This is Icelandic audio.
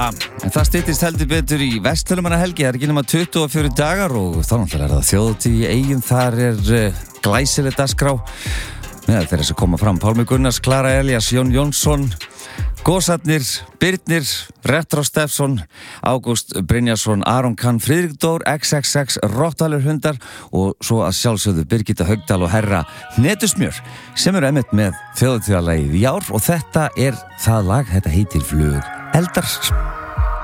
en það styttist heldur betur í Vestfirðingamannahelgi. Það ekki nema 24 dagar og þá náttúrulega það þjóðhátíð í Eyjum. Þar glæsileg dagskrá með þeirra sem koma fram: Pálmi Gunnars, Klara Elías, Jón Jónsson, Gósarnir, Birnir, Retro Steffsson, Ágúst Brynjarsson, Aron Kahn, Friðrik Dór, XXX, Rottvalur hundar og svo að sjálfsögðu Birgitta Haugdal og herra Hnetusmjör sem einmitt með þjóðhátíðarlagið í ár, og þetta það lag, þetta heitir Flug Eldar.